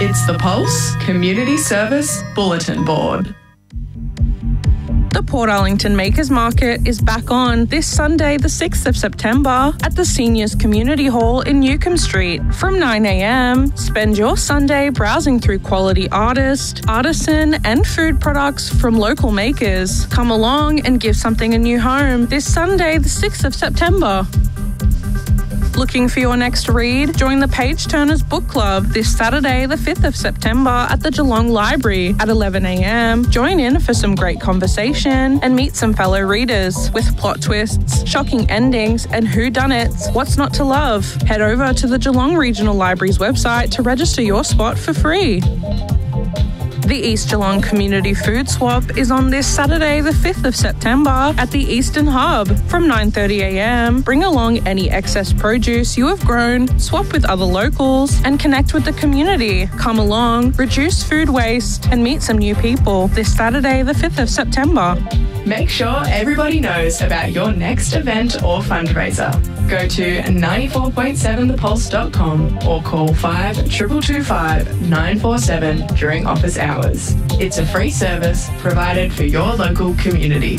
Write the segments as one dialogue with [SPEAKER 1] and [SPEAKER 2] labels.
[SPEAKER 1] It's the Pulse Community Service Bulletin Board.
[SPEAKER 2] The Port Arlington Makers Market is back on this Sunday, the 6th of September, at the Seniors Community Hall in Newcomb Street. From 9 a.m, spend your Sunday browsing through quality artist, artisan and food products from local makers. Come along and give something a new home this Sunday, the 6th of September. Looking for your next read? Join the Page Turners Book Club this Saturday, the 5th of September at the Geelong Library at 11 a.m. Join in for some great conversation and meet some fellow readers with plot twists, shocking endings, and whodunits. What's not to love? Head over to the Geelong Regional Library's website to register your spot for free. The East Geelong Community Food Swap is on this Saturday, the 5th of September at the Eastern Hub from 9:30 a.m. Bring along any excess produce you have grown, swap with other locals, and connect with the community. Come along, reduce food waste, and meet some new people this Saturday, the 5th of September.
[SPEAKER 1] Make sure everybody knows about your next event or fundraiser. Go to 94.7thepulse.com or call 5225 947 during office hours. It's a free service provided for your local community.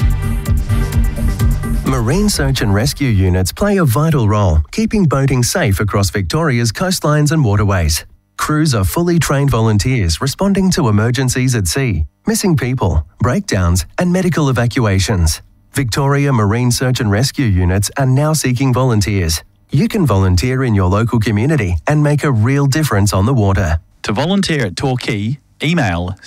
[SPEAKER 3] Marine search and rescue units play a vital role keeping boating safe across Victoria's coastlines and waterways. Crews are fully trained volunteers responding to emergencies at sea, missing people, breakdowns and medical evacuations. Victoria Marine Search and Rescue units are now seeking volunteers. You can volunteer in your local community and make a real difference on the water.
[SPEAKER 4] To volunteer at Torquay, email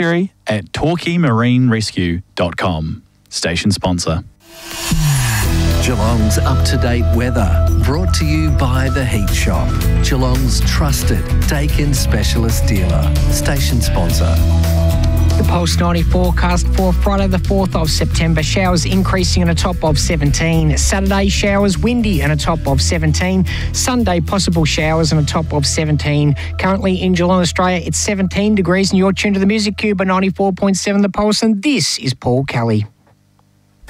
[SPEAKER 4] secretary@torquaymarinerescue.com. Station sponsor.
[SPEAKER 5] Geelong's up-to-date weather, brought to you by The Heat Shop, Geelong's trusted Dakin specialist dealer. Station sponsor.
[SPEAKER 6] The Pulse 90 forecast for Friday the 4th of September. Showers increasing and a top of 17. Saturday showers windy and a top of 17. Sunday possible showers and a top of 17. Currently in Geelong, Australia, it's 17 degrees and you're tuned to the Music Cube at 94.7 The Pulse, and this is Paul Kelly.